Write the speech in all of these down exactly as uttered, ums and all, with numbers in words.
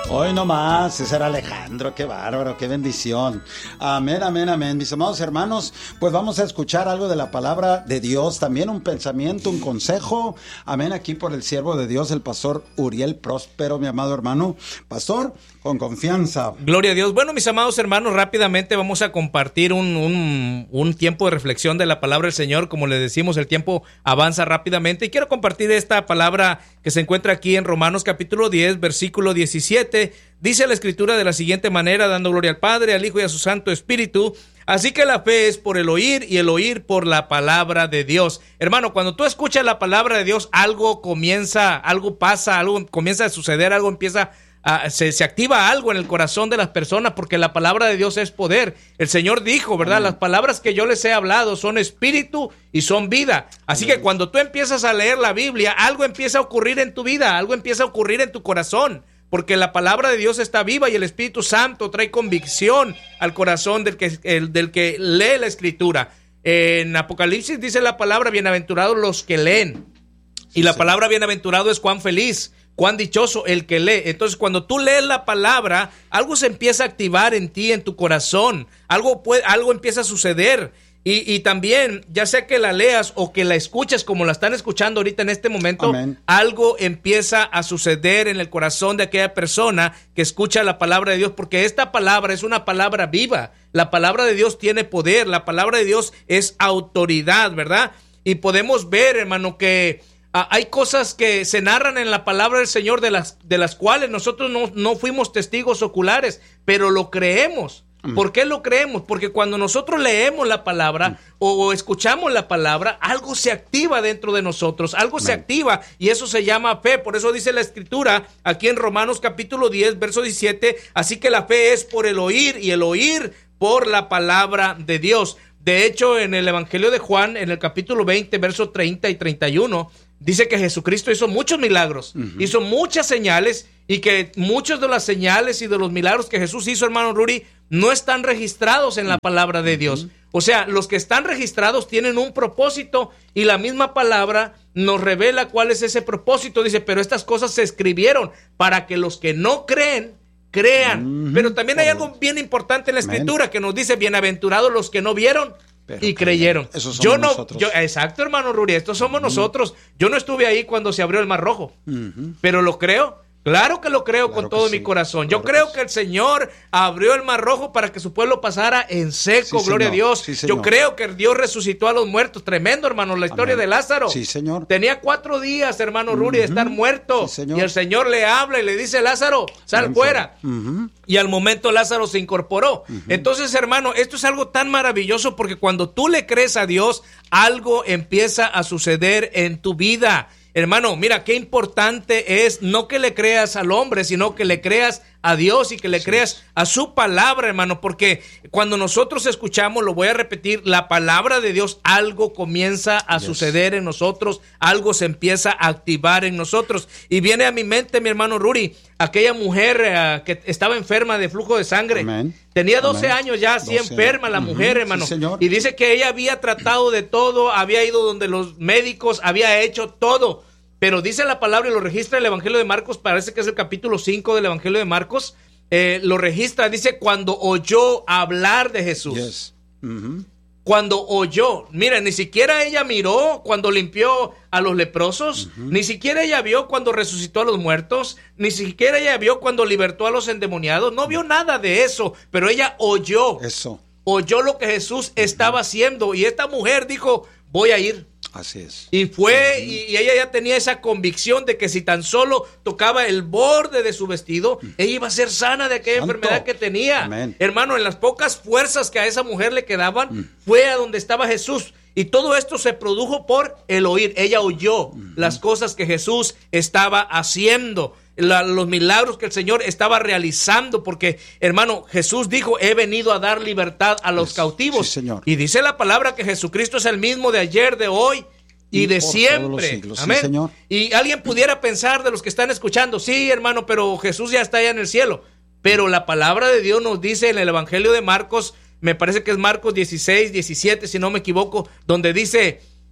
Hoy nomás, ese era Alejandro, qué bárbaro, qué bendición. Amén, amén, amén. Mis amados hermanos, pues vamos a escuchar algo de la palabra de Dios, también un pensamiento, un consejo. Amén, aquí por el siervo de Dios, el pastor Uriel Próspero, mi amado hermano. Pastor, con confianza. Gloria a Dios. Bueno, mis amados hermanos, rápidamente vamos a compartir un, un, un tiempo de reflexión de la palabra del Señor. Como le decimos, el tiempo avanza rápidamente y quiero compartir esta palabra que se encuentra aquí en Romanos capítulo diez, versículo diecisiete. Dice la Escritura de la siguiente manera, dando gloria al Padre, al Hijo y a su Santo Espíritu. Así que la fe es por el oír y el oír por la palabra de Dios. Hermano, cuando tú escuchas la palabra de Dios, algo comienza, algo pasa, algo comienza a suceder, algo empieza a, se, se activa algo en el corazón de las personas, porque la palabra de Dios es poder. El Señor dijo, ¿verdad? Amén. Las palabras que yo les he hablado son espíritu y son vida. Así Amén. Que cuando tú empiezas a leer la Biblia, algo empieza a ocurrir en tu vida, algo empieza a ocurrir en tu corazón. Porque la palabra de Dios está viva y el Espíritu Santo trae convicción al corazón del que, el, del que lee la Escritura. En Apocalipsis dice la palabra, bienaventurados los que leen. Y la sí. palabra bienaventurado es cuán feliz, cuán dichoso el que lee. Entonces, cuando tú lees la palabra, algo se empieza a activar en ti, en tu corazón. Algo, puede, algo empieza a suceder. Y, y también, ya sea que la leas o que la escuches como la están escuchando ahorita en este momento, Amén. Algo empieza a suceder en el corazón de aquella persona que escucha la palabra de Dios, porque esta palabra es una palabra viva. La palabra de Dios tiene poder, la palabra de Dios es autoridad, ¿verdad? Y podemos ver, hermano, que ah, hay cosas que se narran en la palabra del Señor de las, de las cuales nosotros no, no fuimos testigos oculares, pero lo creemos. ¿Por qué lo creemos? Porque cuando nosotros leemos la palabra mm. o escuchamos la palabra, algo se activa dentro de nosotros, algo Man. se activa y eso se llama fe. Por eso dice la Escritura aquí en Romanos capítulo diez, verso diecisiete, así que la fe es por el oír y el oír por la palabra de Dios. De hecho, en el Evangelio de Juan, en el capítulo veinte, verso treinta y treinta y uno, dice que Jesucristo hizo muchos milagros, uh-huh. hizo muchas señales y que muchas de las señales y de los milagros que Jesús hizo, hermano Ruri, no están registrados en la palabra de Dios. O sea, los que están registrados tienen un propósito y la misma palabra nos revela cuál es ese propósito. Dice, pero estas cosas se escribieron para que los que no creen, crean. Uh-huh. Pero también hay algo bien importante en la Escritura Amen. Que nos dice, bienaventurados los que no vieron pero y creyeron. Eso somos yo no, nosotros. Yo, exacto, hermano Ruri, estos somos uh-huh. nosotros. Yo no estuve ahí cuando se abrió el Mar Rojo, uh-huh. pero lo creo. Claro que lo creo claro con todo sí, mi corazón. Claro Yo creo que, sí. que el Señor abrió el Mar Rojo para que su pueblo pasara en seco, sí, gloria señor. a Dios. Sí, Yo creo que Dios resucitó a los muertos. Tremendo, hermano, la historia Amén. de Lázaro. Sí, señor. Tenía cuatro días, hermano Ruri, uh-huh. de estar muerto. Sí, y el Señor le habla y le dice, Lázaro, sal Amén. fuera. Uh-huh. Y al momento Lázaro se incorporó. Uh-huh. Entonces, hermano, esto es algo tan maravilloso porque cuando tú le crees a Dios, algo empieza a suceder en tu vida. Hermano, mira, qué importante es no que le creas al hombre, sino que le creas a Dios y que le sí. creas a su palabra, hermano, porque cuando nosotros escuchamos, lo voy a repetir, la palabra de Dios, algo comienza a yes. suceder en nosotros, algo se empieza a activar en nosotros. Y viene a mi mente, mi hermano Ruri, aquella mujer uh, que estaba enferma de flujo de sangre. Amén. Tenía doce Amén. años ya así doce enferma la uh-huh. mujer, hermano. Sí, y dice que ella había tratado de todo, había ido donde los médicos, había hecho todo. Pero dice la palabra y lo registra el Evangelio de Marcos, parece que es el capítulo cinco del Evangelio de Marcos, eh, lo registra, dice, cuando oyó hablar de Jesús. Yes. Uh-huh. Cuando oyó, mira, ni siquiera ella miró cuando limpió a los leprosos, uh-huh. ni siquiera ella vio cuando resucitó a los muertos, ni siquiera ella vio cuando libertó a los endemoniados, no vio nada de eso, pero ella oyó. Eso. Oyó lo que Jesús uh-huh. estaba haciendo y esta mujer dijo, voy a ir. Así es. Y fue, uh-huh. y, y ella ya tenía esa convicción de que si tan solo tocaba el borde de su vestido, uh-huh. ella iba a ser sana de aquella Santo. enfermedad que tenía. Amén. Hermano, en las pocas fuerzas que a esa mujer le quedaban, uh-huh. fue a donde estaba Jesús. Y todo esto se produjo por el oír. Ella oyó uh-huh. las cosas que Jesús estaba haciendo, la, los milagros que el Señor estaba realizando, porque, hermano, Jesús dijo, he venido a dar libertad a los es, cautivos. Sí, señor. Y dice la palabra que Jesucristo es el mismo de ayer, de hoy y, y de siempre. Amén. Sí, señor. Y alguien pudiera pensar de los que están escuchando, sí, hermano, pero Jesús ya está allá en el cielo. Pero la palabra de Dios nos dice en el Evangelio de Marcos, me parece que es Marcos dieciséis, diecisiete, si no me equivoco, donde dice,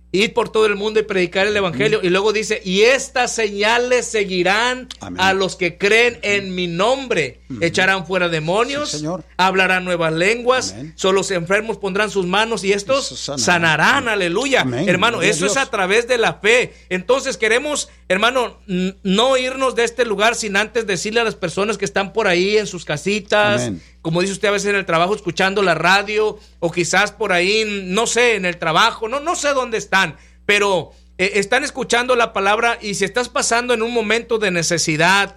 ir por todo el mundo y predicar el evangelio. Y luego dice, y estas señales seguirán Amén. A los que creen en mi nombre. Uh-huh. Echarán fuera demonios, sí, hablarán nuevas lenguas, Amén. Solo los enfermos pondrán sus manos y estos sanarán. sanarán. Aleluya. Amén. Hermano, Gloria eso es a través de la fe. Entonces queremos, hermano, n- no irnos de este lugar sin antes decirle a las personas que están por ahí en sus casitas, Amén. Como dice usted a veces en el trabajo, escuchando la radio, o quizás por ahí, no sé, en el trabajo, no, no sé dónde están, pero eh, están escuchando la palabra. Y si estás pasando en un momento de necesidad,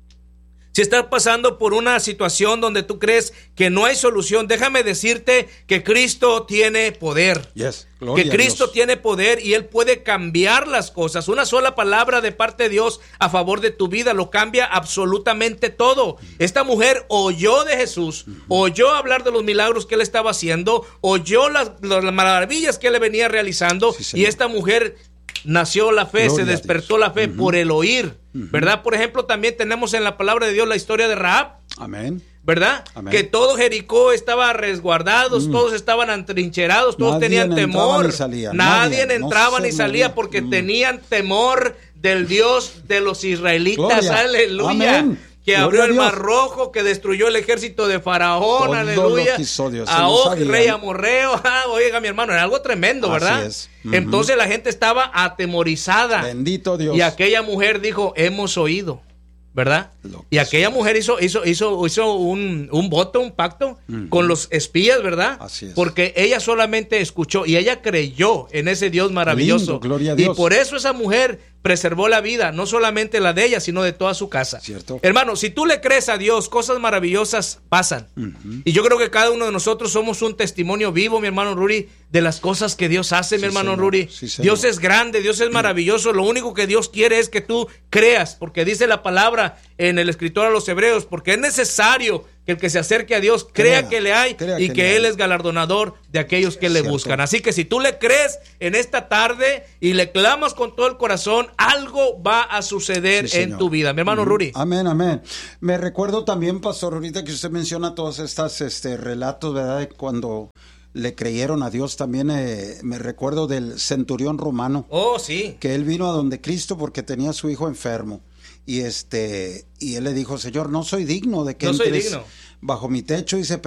si estás pasando por una situación donde tú crees que no hay solución, déjame decirte que Cristo tiene poder. Yes. Que Cristo tiene poder y Él puede cambiar las cosas. Una sola palabra de parte de Dios a favor de tu vida lo cambia absolutamente todo. Esta mujer oyó de Jesús, uh-huh. oyó hablar de los milagros que Él estaba haciendo, oyó las, las maravillas que Él le venía realizando, sí, y esta mujer nació la fe, Gloria se despertó la fe uh-huh. por el oír, uh-huh. ¿verdad? Por ejemplo, también tenemos en la palabra de Dios la historia de Rahab. Amén. ¿Verdad? Amén. Que todo Jericó estaba resguardados, mm. todos estaban atrincherados, todos nadie tenían temor. Ni salía, nadie, nadie entraba no ni salía movía. Porque mm. tenían temor del Dios de los israelitas. Gloria. Aleluya. Amén. Que Gloria abrió el mar rojo, que destruyó el ejército de Faraón, todo aleluya. A Og, rey amorreo. Ah, oiga, mi hermano, era algo tremendo, ¿verdad? Así es. Uh-huh. Entonces la gente estaba atemorizada. Bendito Dios. Y aquella mujer dijo, hemos oído. ¿Verdad? Y aquella mujer hizo, hizo, hizo, hizo un, un voto, un pacto uh-huh. con los espías, ¿verdad? Así es. Porque ella solamente escuchó y ella creyó en ese Dios maravilloso. Lindo, gloria a Dios. Y por eso esa mujer preservó la vida, no solamente la de ella, sino de toda su casa. Cierto. Hermano, si tú le crees a Dios, cosas maravillosas pasan. Uh-huh. Y yo creo que cada uno de nosotros somos un testimonio vivo, mi hermano Rudy, de las cosas que Dios hace, sí, mi hermano señor. Rudy. Sí, Dios es grande, Dios es maravilloso. Lo único que Dios quiere es que tú creas, porque dice la palabra en el escritor a los Hebreos, porque es necesario que el que se acerque a Dios crea, crea que le hay y que, que Él hay. Es galardonador de aquellos que es le cierto. Buscan. Así que si tú le crees en esta tarde y le clamas con todo el corazón, algo va a suceder sí, en tu vida. Mi hermano uh-huh. Rudy. Amén, amén. Me recuerdo también, pastor, ahorita que usted menciona todos estos este, relatos, ¿verdad? De cuando le creyeron a Dios, también eh, me recuerdo del centurión romano. Oh, sí. Que él vino a donde Cristo porque tenía a su hijo enfermo. Y este y él le dijo, Señor, no soy digno de que no entres soy digno. bajo mi techo, dice,